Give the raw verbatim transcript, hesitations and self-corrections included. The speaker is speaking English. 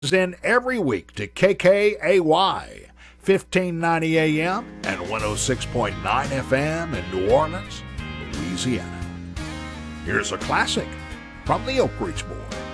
in every week to K K A Y, fifteen ninety A M and one oh six point nine F M in New Orleans, Louisiana. Here's a classic from the Oak Ridge Boys.